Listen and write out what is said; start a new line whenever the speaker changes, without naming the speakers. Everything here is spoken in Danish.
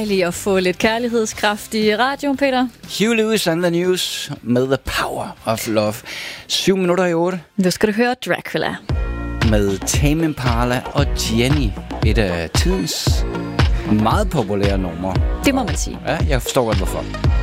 dejligt at få lidt kærlighedskraft i radioen, Peter.
Huey Lewis and the News med The Power of Love. 7:07.
Nu skal du høre Dracula.
Med Tame Impala og Jenny. Et af tidens meget populære numre.
Det må man sige.
Ja, jeg forstår godt hvorfor.